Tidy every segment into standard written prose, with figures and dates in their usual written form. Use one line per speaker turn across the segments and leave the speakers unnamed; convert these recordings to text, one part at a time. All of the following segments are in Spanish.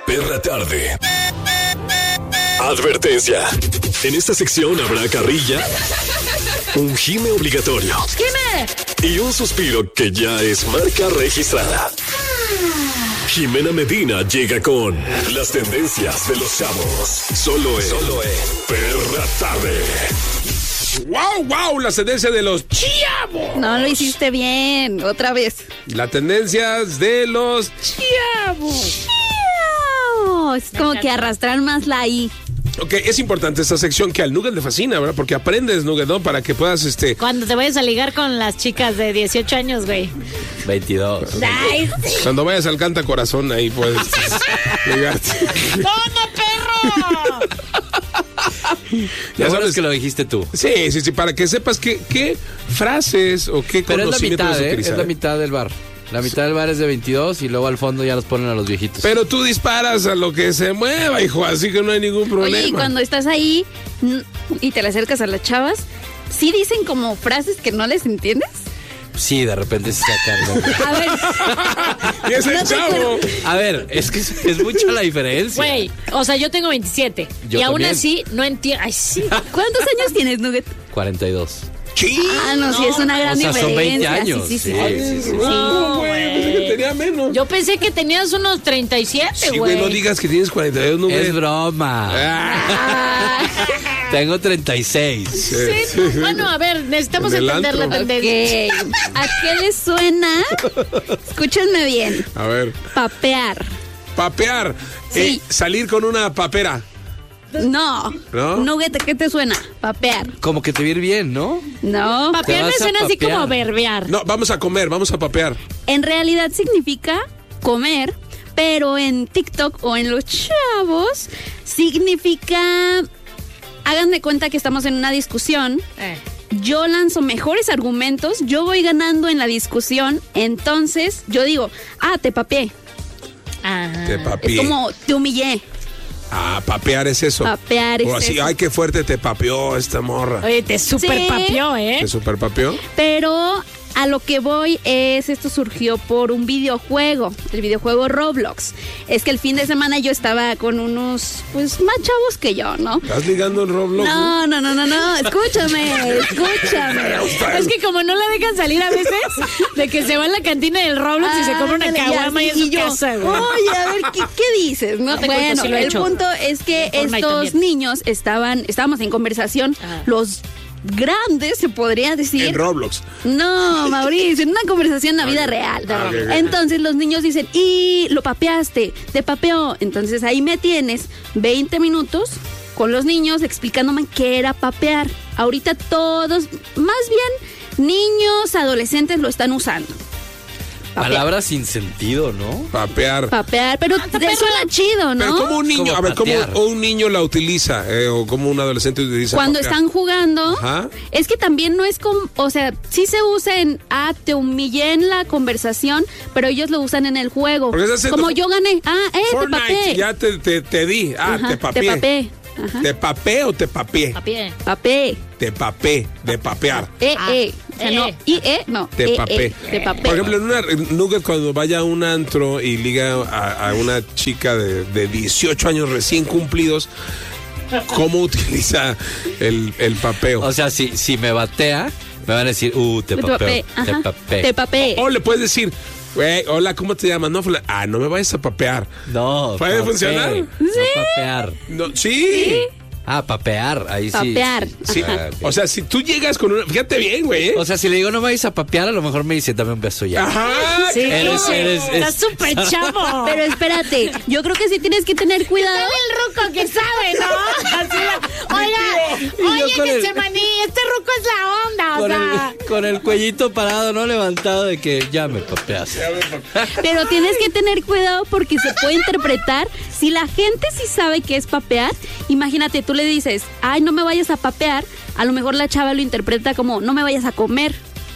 perra tarde. Advertencia. En esta sección habrá carrilla, un gime obligatorio. ¡Gime! Y un suspiro que ya es marca registrada. Jimena Medina llega con las tendencias de los chavos. Solo en Perra Tarde.
¡Wow! Las tendencias de los chavos.
No lo hiciste bien. Otra vez.
Las tendencias de los chavos.
Es como que arrastrar más la I.
Ok, es importante esta sección que al Nugget le fascina, ¿verdad? Porque aprendes, Nugget, ¿no? Para que puedas,
Cuando te vayas a ligar con las chicas de 18 años, güey.
22.
Ay, sí.
Cuando vayas al Canta Corazón, ahí puedes ligarte.
¡No, perro!
Ya sabes que lo dijiste tú.
Sí, para que sepas qué frases o qué
Pero
conocimientos
es la mitad,
utilizar.
es la mitad del bar. La mitad del bar es de 22 y luego al fondo ya los ponen a los viejitos.
Pero tú disparas a lo que se mueva, hijo, así que no hay ningún problema.
Oye, y cuando estás ahí y te le acercas a las chavas, ¿sí dicen como frases que no les entiendes?
Sí, de repente se sacan.
A ver.
Y es el chavo.
A ver, es que es mucha la diferencia.
Güey, o sea, yo tengo 27.
Yo
y aún
también.
así no entiendo. Ay, sí.
¿Cuántos años tienes, Nugget?
42.
Sí.
Ah, no, sí, es una gran
O sea,
diferencia.
son 20 años.
Sí.
No, güey, pensé que tenía menos.
Yo pensé que tenías unos 37,
Sí,
güey.
güey, no digas que tienes 42, Nugget.
Es broma.
Ah,
Tengo 36.
Sí, bueno, a ver, necesitamos
En el
entender la
antro.
tendencia.
Ok. ¿A qué les suena? Escúchenme bien.
A ver,
Papear.
papear.
Sí.
Salir con una papera.
No.
¿No?
Nugget, ¿qué te suena? Papear.
Como que te va a ir bien, ¿no?
No.
Papear me
vas a
suena así
papear.
como verbear.
No, vamos a comer, vamos a papear.
En realidad significa comer, pero en TikTok o en los chavos significa... Hagan de cuenta que estamos en una discusión. Yo lanzo mejores argumentos, yo voy ganando en la discusión, entonces yo digo, te papeé.
Ajá.
Te papeé.
Es como te humillé.
Papear es eso.
Papear es
O así,
eso.
ay, qué fuerte te papeó esta morra.
Oye, te super
Sí.
papió, ¿eh?
¿Te super papeó?
Pero a lo que voy es, esto surgió por un videojuego, el videojuego Roblox. Es que el fin de semana yo estaba con unos, pues, más chavos que yo, ¿no?
¿Estás ligando en Roblox?
No, escúchame.
Es que como no la dejan salir a veces, de que se va a la cantina del Roblox y se compra una
Ándale,
caguama y
ya,
en su
yo,
casa, güey.
oye, a ver, ¿qué dices? No,
No te cuento
bueno,
si lo he
el
hecho.
punto es que
Fortnite
estos
también.
niños estábamos en conversación,
Ajá.
los grandes, se podría decir.
En Roblox.
No, Mauricio, en una conversación en la vida real.
ok.
Entonces los niños dicen, y lo papeaste, te papeó. Entonces ahí me tienes 20 minutos con los niños explicándome qué era papear. Ahorita todos, más bien niños, adolescentes lo están usando. Papear.
Palabras sin sentido, ¿no?
Papear.
Papear, pero te suena chido, ¿no?
Pero como un niño,
Como
a ver, ¿cómo
patear.
un niño la utiliza? O como un adolescente utiliza
Cuando
papear?
están jugando,
Ajá.
es que también no es como, o sea, sí se usa en, te humillé en la conversación, pero ellos lo usan en el juego.
Porque estás haciendo
Como yo gané, te
Fortnite,
papé.
ya te di.
Ajá,
Te papeé.
Te papé. Ajá.
¿Te papé o te papié?
Papié.
Papé.
Te papé, de papear.
O sea, no, no.
Te papé.
Te papé.
Por ejemplo, en una Nugget, cuando vaya a un antro y liga a una chica de 18 años recién cumplidos, ¿cómo utiliza el papeo?
O sea, si me batea, me van a decir, te papeo, te
Ajá.
papé.
Te papé.
O le puedes decir, güey, hola, ¿cómo te llamas? No, no me vayas a papear.
No.
¿Puede
papé,
funcionar?
No papear.
No, sí.
Papear, ahí sí.
Papear.
Sí.
Ah, ok.
O sea, si tú llegas con una... Fíjate bien, güey.
O sea, si le digo no vayas a papear, a lo mejor me dice, dame un beso ya.
Ajá.
Sí,
Eres-
estás súper chavo.
Pero espérate, yo creo que sí tienes que tener cuidado.
Sabe el ruco que sabe, ¿no? Así
Y yo
oye,
con el-
Getsemaní, este ruco es la onda, o sea.
Con el cuellito parado, no levantado, de que ya me papeas.
Pero tienes que tener cuidado porque se puede interpretar. Si la gente sí sabe que es papear, imagínate, tú le dices, ay, no me vayas a papear, a lo mejor la chava lo interpreta como, no me vayas a comer.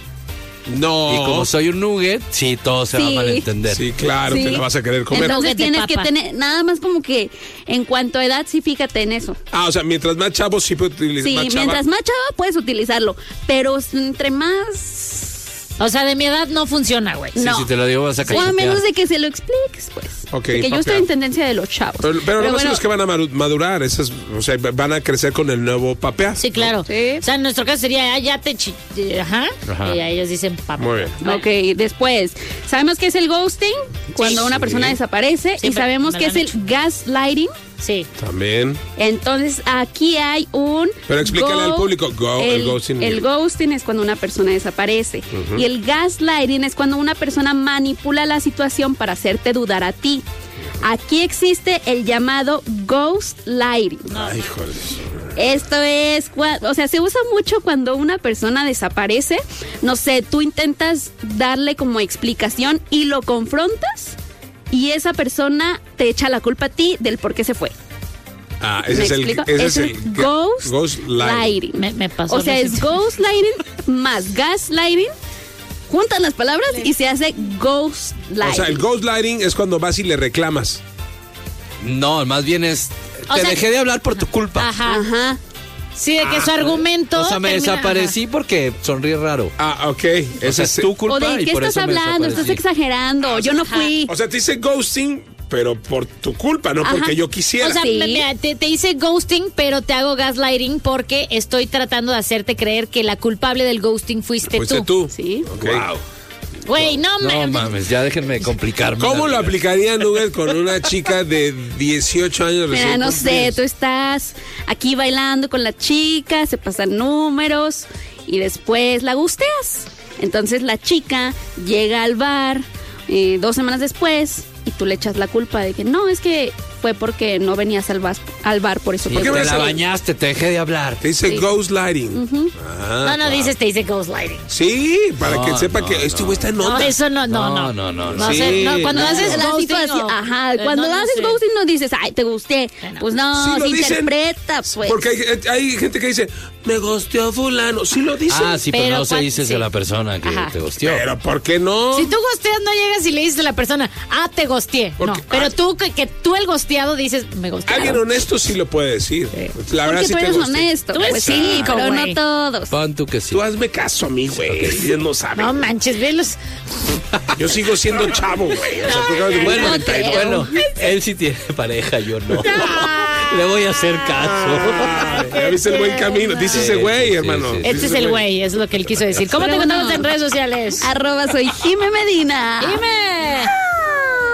No.
Y como soy un nugget, sí, todo se va a
Sí.
malentender.
Sí, claro,
Sí.
te la vas a querer comer.
Entonces
Nugget de
tienes que
papa.
tener, nada más como que en cuanto a edad, sí fíjate en eso.
O sea, mientras más chavos sí puede utilizar.
Sí,
más chava.
mientras más chava puedes utilizarlo, pero entre más
O sea, de mi edad no funciona, güey.
No.
Sí, si te lo digo vas a
O a
cachetear.
menos de que se lo expliques, pues.
Ok,
Porque yo estoy en tendencia de los chavos.
Pero no son
bueno,
los que van a madurar, esas, o sea, van a crecer con el nuevo papea.
Sí, claro.
Sí.
O sea, en nuestro caso sería, ya te... Ajá.
Ajá.
Y ahí ellos dicen papá.
Muy bien.
Ok, después, sabemos que es el ghosting, cuando una persona desaparece, y
Siempre
sabemos
me
que
lo
es
han
el gaslighting.
Sí.
También.
Entonces, aquí hay un...
Pero explícale al público, el ghosting.
El ghosting es cuando una persona desaparece. Y el gaslighting es cuando una persona manipula la situación para hacerte dudar a ti. Aquí existe el llamado ghostlighting.
Ay, joder.
Esto es, o sea, se usa mucho cuando una persona desaparece. No sé, tú intentas darle como explicación y lo confrontas y esa persona te echa la culpa a ti del por qué se fue.
Ah,
¿Me
ese es
explico?
el
Es el ghostlighting.
Me pasó.
O sea,
lo
es
mismo.
ghostlighting más gaslighting. Juntan las palabras y se hace ghostlighting.
O sea, el ghostlighting es cuando vas y le reclamas.
No, más bien es...
O
Te
sea-
dejé de hablar por tu culpa.
Ajá.
Ajá.
Sí, de que su argumento.
O sea, me
termina-
desaparecí porque sonríe raro.
Ah, ok.
O sea, es tu culpa
O de
y
qué
por
estás
eso me
hablando, estás
desaparecí.
exagerando, yo no fui.
O sea, te dice ghosting, pero por tu culpa, no porque yo quisiera.
O sea,
Sí.
mira, te hice ghosting, pero te hago gaslighting porque estoy tratando de hacerte creer que la culpable del ghosting fuiste
Fuiste tú.
Sí.
Ok.
Wow.
Güey, no,
No mames, ya déjenme complicarme.
¿Cómo lo
la vida.
aplicaría Nubel con una chica de 18 años recién
Mira, no sé,
cumplidos?
tú estás aquí bailando con la chica, se pasan números y después la gusteas. Entonces la chica llega al bar 2 semanas después y tú le echas la culpa de que no, es que fue porque no venías al bar, por eso.
Sí,
¿Por qué
te
me
la
hace-
bañaste, te dejé de hablar.
Te dice ghostlighting. Ah,
No dices, te hice gaslighting.
sí, para
No,
que sepa
no,
que este güey está en
No,
onda.
eso no.
Sí.
sé, no, cuando
No.
haces
La
ghosting.
situación, ajá, cuando
no
haces
sé.
ghosting no dices, ay, te gusté.
Bueno.
Pues no,
Sí lo
se
dicen,
interpreta, pues.
Porque hay gente que dice, me gosteó fulano. Sí lo dicen.
Ah, sí, pero
Pero
no se dices
sí.
a la persona que
Ajá.
te gosteó.
Pero ¿por qué no?
Si tú gosteas, no llegas y le dices a la persona, te gosteé.
Porque-
No, pero tú, que tú el gosteado dices, me gostearon.
Alguien honesto sí lo puede decir. La verdad
Porque
sí
tú
te
eres
gosteé.
honesto.
Tú
Pues
eres
sí,
cínico,
pero
güey.
no todos.
Pon tú que sí.
Tú hazme caso a mí, güey. Ellos no saben.
No manches, velos.
Yo sigo siendo chavo, güey. O sea, tú acabas de
Bueno,
No creo.
bueno, él sí tiene pareja, yo no. Le voy a hacer caso.
Ah, ya viste el buen camino. Dice ese güey,
sí,
hermano.
sí, sí.
Dice
Este es
ese
el güey, es lo que él quiso decir. ¿Cómo
Pero
te
bueno.
encontramos en redes sociales?
¡@soy Jime Medina!
Dime.